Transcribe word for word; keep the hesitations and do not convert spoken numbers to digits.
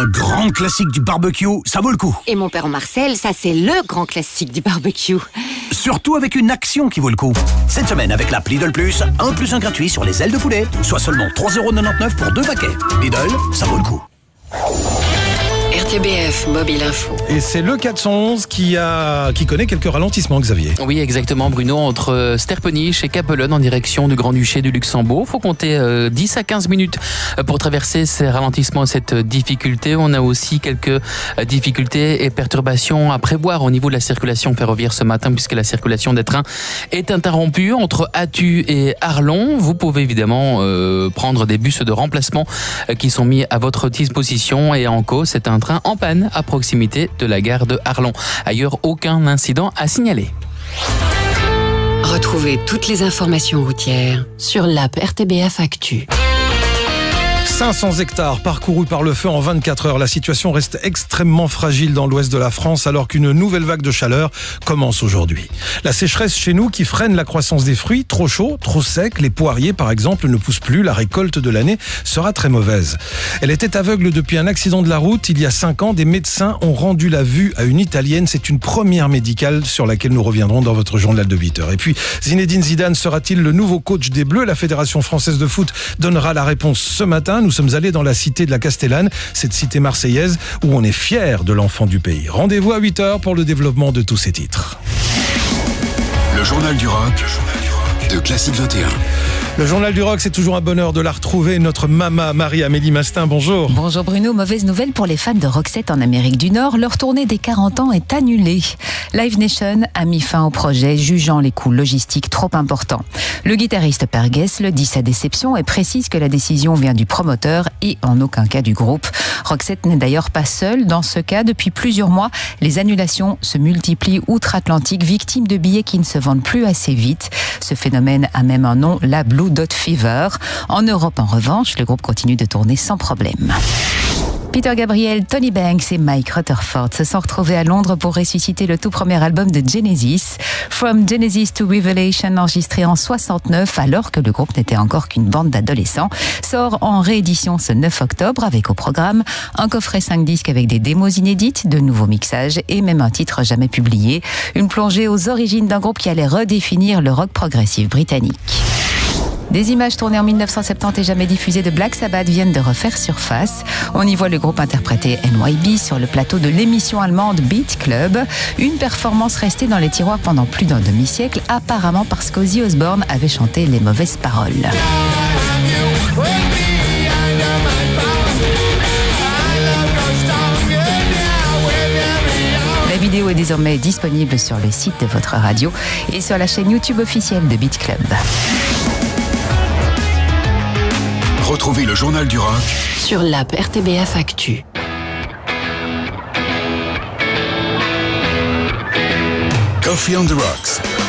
Un grand classique du barbecue, ça vaut le coup. Et mon père Marcel, ça c'est le grand classique du barbecue. Surtout avec une action qui vaut le coup. Cette semaine, avec l'app Lidl Plus, un plus un gratuit sur les ailes de poulet, soit seulement trois euros quatre-vingt-dix-neuf pour deux paquets. Lidl, ça vaut le coup. R T B F Mobile Info. Et c'est le quatre cent onze qui, a, qui connaît quelques ralentissements, Xavier. Oui, exactement, Bruno, entre Sterpenich et Capelonne en direction du Grand-Duché du Luxembourg. Il faut compter euh, dix à quinze minutes pour traverser ces ralentissements et cette difficulté. On a aussi quelques difficultés et perturbations à prévoir au niveau de la circulation ferroviaire ce matin, puisque la circulation des trains est interrompue entre Attu et Arlon. Vous pouvez évidemment euh, prendre des bus de remplacement euh, qui sont mis à votre disposition. Et en cause, c'est un train en panne à proximité de la gare de Arlon. Ailleurs, aucun incident à signaler. Retrouvez toutes les informations routières sur l'app R T B F Actu. cinq cents hectares parcourus par le feu en vingt-quatre heures. La situation reste extrêmement fragile dans l'ouest de la France alors qu'une nouvelle vague de chaleur commence aujourd'hui. La sécheresse chez nous qui freine la croissance des fruits, trop chaud, trop sec. Les poiriers par exemple ne poussent plus. La récolte de l'année sera très mauvaise. Elle était aveugle depuis un accident de la route. Il y a cinq ans, des médecins ont rendu la vue à une Italienne. C'est une première médicale sur laquelle nous reviendrons dans votre journal de huit heures. Et puis, Zinedine Zidane sera-t-il le nouveau coach des Bleus? La Fédération française de foot donnera la réponse ce matin. Nous sommes allés dans la cité de la Castellane, cette cité marseillaise où on est fier de l'enfant du pays. Rendez-vous à huit heures pour le développement de tous ces titres. Le journal du rock de Classique vingt et un. Le journal du rock, c'est toujours un bonheur de la retrouver. Notre maman Marie-Amélie Mastin, bonjour. Bonjour Bruno, mauvaise nouvelle pour les fans de Roxette en Amérique du Nord. Leur tournée des quarante ans est annulée. Live Nation a mis fin au projet, jugeant les coûts logistiques trop importants. Le guitariste Per Gessle dit sa déception et précise que la décision vient du promoteur et en aucun cas du groupe. Roxette n'est d'ailleurs pas seule dans ce cas. Depuis plusieurs mois, les annulations se multiplient outre-Atlantique, victimes de billets qui ne se vendent plus assez vite. Ce phénomène a même un nom, la Blue Dot Fever. En Europe, en revanche, le groupe continue de tourner sans problème. Peter Gabriel, Tony Banks et Mike Rutherford se sont retrouvés à Londres pour ressusciter le tout premier album de Genesis, From Genesis to Revelation, enregistré en soixante-neuf alors que le groupe n'était encore qu'une bande d'adolescents, sort en réédition ce neuf octobre avec au programme un coffret cinq disques avec des démos inédites, de nouveaux mixages et même un titre jamais publié. Une plongée aux origines d'un groupe qui allait redéfinir le rock progressif britannique. Des images tournées en mille neuf cent soixante-dix et jamais diffusées de Black Sabbath viennent de refaire surface. On y voit le groupe interpréter N Y B sur le plateau de l'émission allemande Beat Club. Une performance restée dans les tiroirs pendant plus d'un demi-siècle, apparemment parce qu'Ozzy Osbourne avait chanté les mauvaises paroles. La vidéo est désormais disponible sur le site de votre radio et sur la chaîne YouTube officielle de Beat Club. Retrouvez le journal du rock sur l'app R T B F Actu. Coffee on the Rocks.